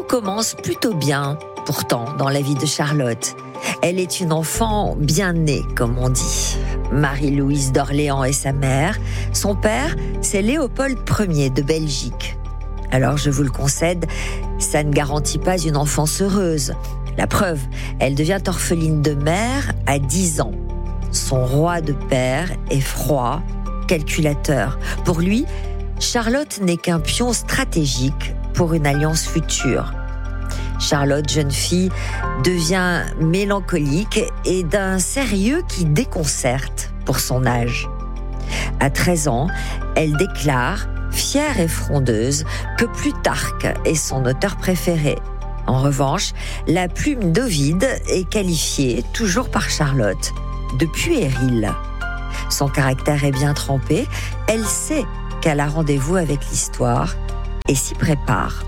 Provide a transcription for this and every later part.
commence plutôt bien, pourtant, dans la vie de Charlotte. Elle est une enfant bien née, comme on dit. Marie-Louise d'Orléans est sa mère. Son père, c'est Léopold Ier de Belgique. Alors, je vous le concède, ça ne garantit pas une enfance heureuse. La preuve, elle devient orpheline de mère à 10 ans. Son roi de père est froid, calculateur. Pour lui, Charlotte n'est qu'un pion stratégique pour une alliance future. Charlotte, jeune fille, devient mélancolique et d'un sérieux qui déconcerte pour son âge. À 13 ans, elle déclare, fière et frondeuse, que Plutarque est son auteur préféré. En revanche, la plume d'Ovide est qualifiée, toujours par Charlotte, de puérile. Son caractère est bien trempé, elle sait qu'elle a rendez-vous avec l'histoire et s'y prépare.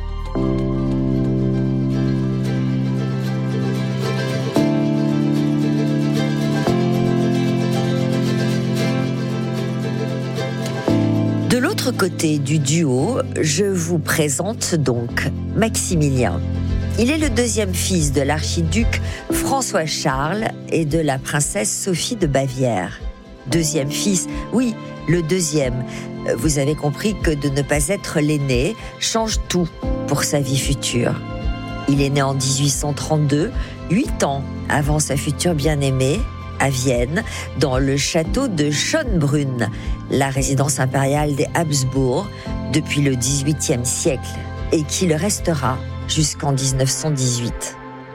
De l'autre côté du duo, je vous présente donc Maximilien. Il est le deuxième fils de l'archiduc François-Charles et de la princesse Sophie de Bavière. Deuxième fils, oui, le deuxième. Vous avez compris que de ne pas être l'aîné change tout pour sa vie future. Il est né en 1832, 8 ans avant sa future bien-aimée, à Vienne, dans le château de Schönbrunn, la résidence impériale des Habsbourg, depuis le XVIIIe siècle, et qui le restera jusqu'en 1918.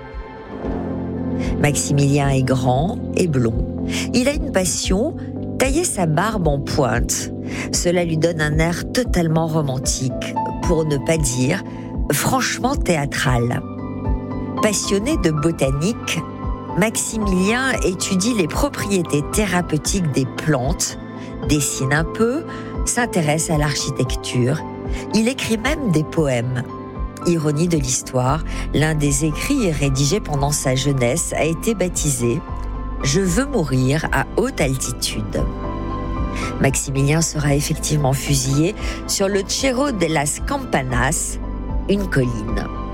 Maximilien est grand et blond. Il a une passion, tailler sa barbe en pointe. Cela lui donne un air totalement romantique, pour ne pas dire franchement théâtral. Passionné de botanique, Maximilien étudie les propriétés thérapeutiques des plantes, dessine un peu, s'intéresse à l'architecture. Il écrit même des poèmes. Ironie de l'histoire, l'un des écrits rédigés pendant sa jeunesse a été baptisé « Je veux mourir à haute altitude ». Maximilien sera effectivement fusillé sur le Cerro de las Campanas, une colline.